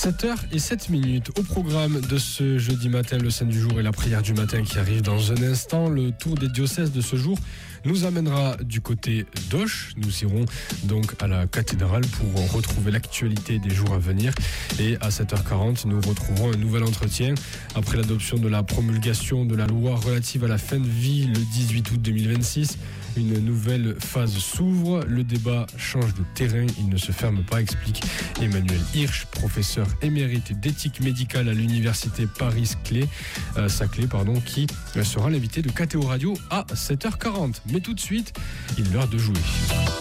7h07 au programme de ce jeudi matin, le Saint du jour et la prière du matin qui arrive dans un instant. Le tour des diocèses de ce jour nous amènera du côté d'Auch. Nous irons donc à la cathédrale pour retrouver l'actualité des jours à venir. Et à 7h40, nous retrouverons un nouvel entretien après l'adoption de la promulgation de la loi relative à la fin de vie le 18 août 2026. Une nouvelle phase s'ouvre, le débat change de terrain, il ne se ferme pas, explique Emmanuel Hirsch, professeur émérite d'éthique médicale à l'université Paris-Saclay, qui sera l'invité de KTO Radio à 7h40. Mais tout de suite, il est l'heure de jouer.